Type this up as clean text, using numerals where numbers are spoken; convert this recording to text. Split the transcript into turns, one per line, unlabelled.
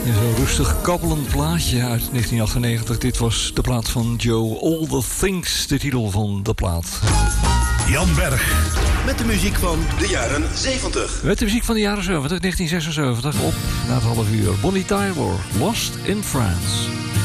Zo'n rustig kabbelend plaatje uit 1998. Dit was de plaat van Joe, All the Things, de titel van de plaat.
Jan Berg.
Met de muziek van de jaren 70.
Met de muziek van de jaren 70, 1976. Op na het half uur. Bonnie Tyler, Lost in France.